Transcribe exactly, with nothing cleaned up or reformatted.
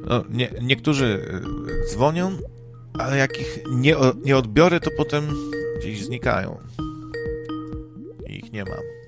No, nie, niektórzy dzwonią, ale jak ich nie, nie odbiorę, to potem gdzieś znikają. I ich nie ma.